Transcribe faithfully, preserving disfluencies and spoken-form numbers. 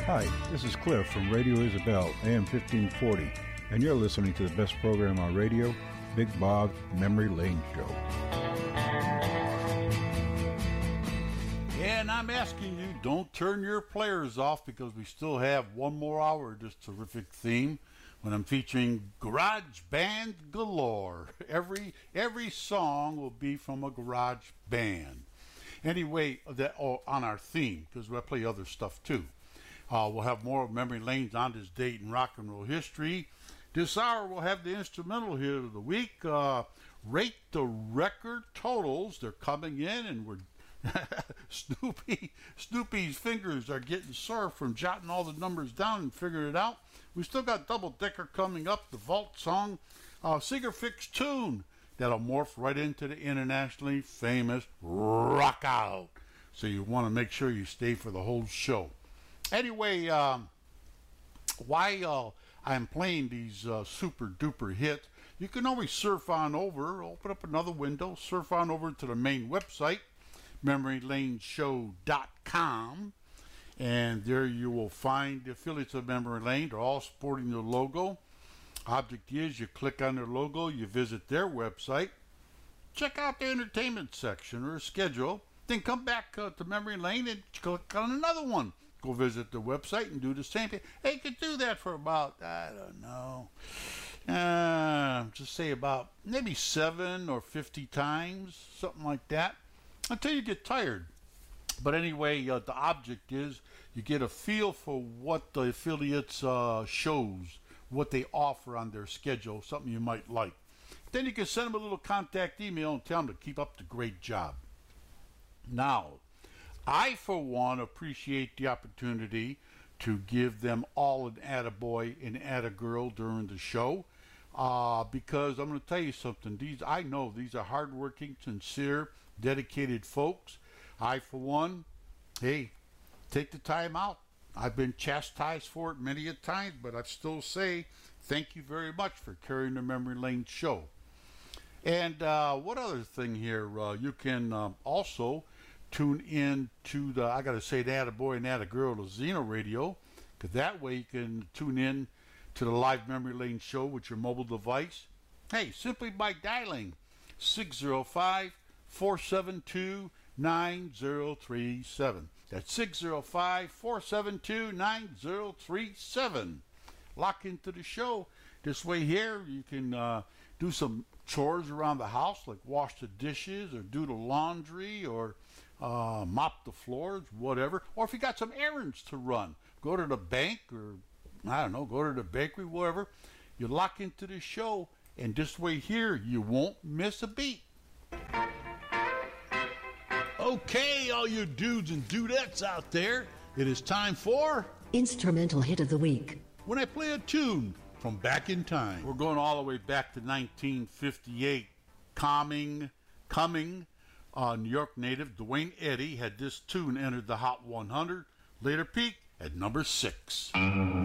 Hi, this is Cliff from Radio Isabel, A M fifteen forty, and you're listening to the best program on radio, Big Bob's Memory Lane Show. And I'm asking you, don't turn your players off because we still have one more hour of this terrific theme when I'm featuring garage band galore. Every every song will be from a garage band. Anyway, that oh, on our theme, because we'll play other stuff too. Uh, we'll have more of Memory Lanes on this date in rock and roll history. This hour we'll have the instrumental hit of the week. Uh, rate the record totals. They're coming in, and we're Snoopy, Snoopy's fingers are getting sore from jotting all the numbers down and figuring it out. We still got Double Decker coming up, the Vault song, uh, Seeger Fix tune that'll morph right into the internationally famous Rock Out. So you want to make sure you stay for the whole show. Anyway, um, why uh, I'm playing these uh, super duper hits, you can always surf on over, open up another window, surf on over to the main website, memory lane show dot com, and there you will find the affiliates of Memory Lane. They're all sporting their logo. Object is you click on their logo, you visit their website, check out the entertainment section or schedule, then come back uh, to Memory Lane and click on another one. Go visit the website and do the same thing. Hey, you could do that for about, I don't know, uh, just say about maybe seven or fifty times, something like that, until you get tired. But anyway, uh, the object is you get a feel for what the affiliates uh, shows, what they offer on their schedule, something you might like. Then you can send them a little contact email and tell them to keep up the great job. Now, I, for one, appreciate the opportunity to give them all an attaboy and attagirl during the show, uh, because I'm going to tell you something. These I know these are hardworking, sincere, dedicated folks. I, for one, hey, take the time out. I've been chastised for it many a time, but I still say thank you very much for carrying the Memory Lane show. And uh, what other thing here? Uh, you can um, also tune in to the, I got to say, the Attaboy and Attagirl to Xeno Radio, because that way you can tune in to the live Memory Lane show with your mobile device. Hey, simply by dialing six oh five, four seven two, nine oh three seven. That's six oh five, four seven two, nine oh three seven. Lock into the show. This way here you can uh, do some chores around the house, like wash the dishes or do the laundry or uh, mop the floors, whatever. Or if you got some errands to run, go to the bank or, I don't know, go to the bakery, whatever. You lock into the show, and this way here you won't miss a beat. Okay, all you dudes and dudettes out there, it is time for Instrumental Hit of the Week. When I play a tune from back in time. We're going all the way back to nineteen fifty-eight. Coming, coming, uh, New York native Dwayne Eddy had this tune entered the Hot one hundred, later peaked at number six.